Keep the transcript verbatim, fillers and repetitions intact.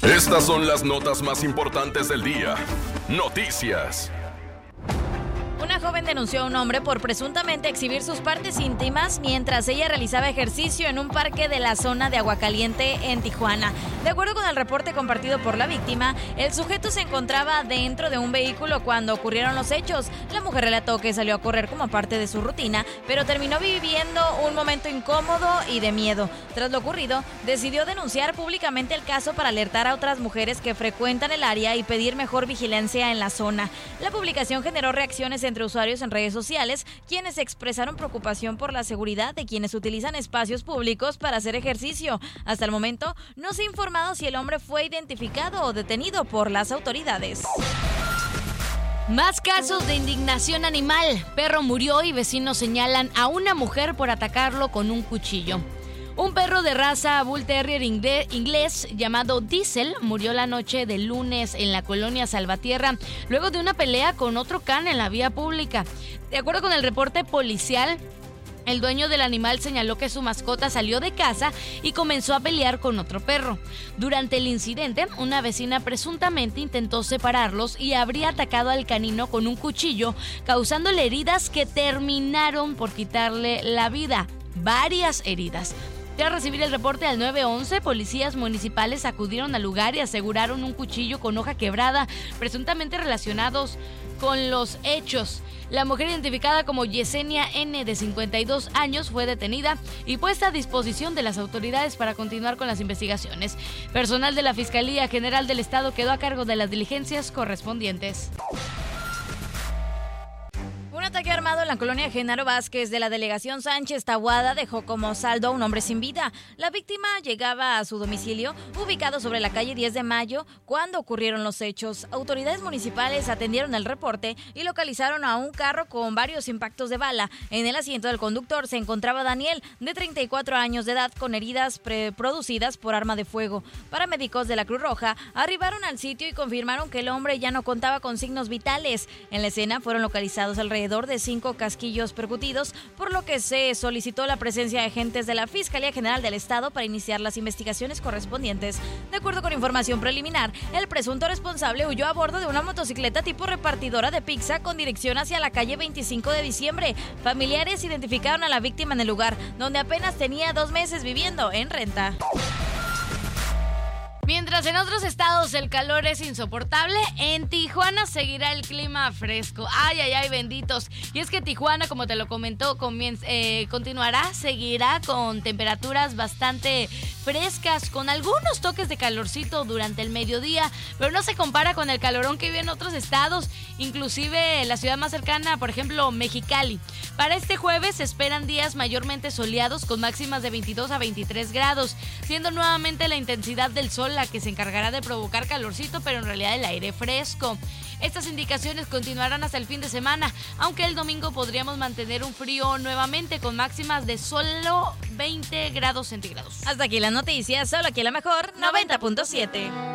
Estas son las notas más importantes del día. Noticias. Una joven denunció a un hombre por presuntamente exhibir sus partes íntimas mientras ella realizaba ejercicio en un parque de la zona de Aguacaliente en Tijuana. De acuerdo con el reporte compartido por la víctima, el sujeto se encontraba dentro de un vehículo cuando ocurrieron los hechos. La mujer relató que salió a correr como parte de su rutina, pero terminó viviendo un momento incómodo y de miedo. Tras lo ocurrido, decidió denunciar públicamente el caso para alertar a otras mujeres que frecuentan el área y pedir mejor vigilancia en la zona. La publicación generó reacciones entre usuarios en redes sociales, quienes expresaron preocupación por la seguridad de quienes utilizan espacios públicos para hacer ejercicio. Hasta el momento, no se ha informado si el hombre fue identificado o detenido por las autoridades. Más casos de indignación animal. Perro murió y vecinos señalan a una mujer por atacarlo con un cuchillo. Un perro de raza Bull Terrier inglés llamado Diesel murió la noche del lunes en la colonia Salvatierra luego de una pelea con otro can en la vía pública. De acuerdo con el reporte policial, el dueño del animal señaló que su mascota salió de casa y comenzó a pelear con otro perro. Durante el incidente, una vecina presuntamente intentó separarlos y habría atacado al canino con un cuchillo, causándole heridas que terminaron por quitarle la vida. Varias heridas. Tras recibir el reporte al nueve once, policías municipales acudieron al lugar y aseguraron un cuchillo con hoja quebrada, presuntamente relacionados con los hechos. La mujer, identificada como Yesenia N, de cincuenta y dos años, fue detenida y puesta a disposición de las autoridades para continuar con las investigaciones. Personal de la Fiscalía General del Estado quedó a cargo de las diligencias correspondientes. Un ataque armado en la colonia Genaro Vázquez de la delegación Sánchez Tahuada dejó como saldo a un hombre sin vida. La víctima llegaba a su domicilio, ubicado sobre la calle diez de mayo, cuando ocurrieron los hechos. Autoridades municipales atendieron el reporte y localizaron a un carro con varios impactos de bala. En el asiento del conductor se encontraba Daniel, de treinta y cuatro años de edad, con heridas producidas por arma de fuego. Paramédicos de la Cruz Roja arribaron al sitio y confirmaron que el hombre ya no contaba con signos vitales. En la escena fueron localizados alrededor de cinco casquillos percutidos, por lo que se solicitó la presencia de agentes de la Fiscalía General del Estado para iniciar las investigaciones correspondientes. De acuerdo con información preliminar, el presunto responsable huyó a bordo de una motocicleta tipo repartidora de pizza con dirección hacia la calle veinticinco de diciembre. Familiares identificaron a la víctima en el lugar, donde apenas tenía dos meses viviendo en renta. Mientras en otros estados el calor es insoportable, en Tijuana seguirá el clima fresco. Ay, ay, ay, benditos. Y es que Tijuana, como te lo comentó, comienza, eh, continuará, seguirá con temperaturas bastante frescas, con algunos toques de calorcito durante el mediodía, pero no se compara con el calorón que vive en otros estados, inclusive la ciudad más cercana, por ejemplo, Mexicali. Para este jueves se esperan días mayormente soleados con máximas de veintidós a veintitrés grados, siendo nuevamente la intensidad del sol la que se encargará de provocar calorcito, pero en realidad el aire fresco. Estas indicaciones continuarán hasta el fin de semana, aunque el domingo podríamos mantener un frío nuevamente con máximas de solo veinte grados centígrados. Hasta aquí las noticias, solo aquí la mejor noventa punto siete.